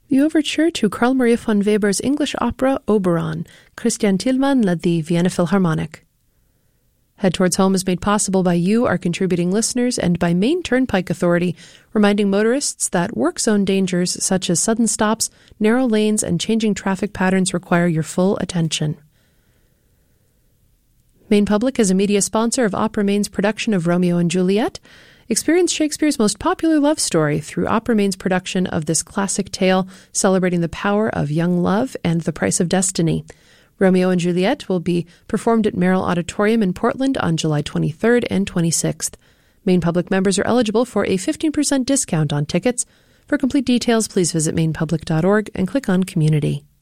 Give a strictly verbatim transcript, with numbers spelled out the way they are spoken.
The overture to Carl Maria von Weber's English opera Oberon, Christian Thielmann led the Vienna Philharmonic. Head Towards Home is made possible by you, our contributing listeners, and by Maine Turnpike Authority, reminding motorists that work zone dangers such as sudden stops, narrow lanes, and changing traffic patterns require your full attention. Maine Public is a media sponsor of Opera Maine's production of Romeo and Juliet. Experience Shakespeare's most popular love story through Opera Maine's production of this classic tale, celebrating the power of young love and the price of destiny. Romeo and Juliet will be performed at Merrill Auditorium in Portland on July twenty-third and twenty-sixth. Maine Public members are eligible for a fifteen percent discount on tickets. For complete details, please visit maine public dot org and click on Community.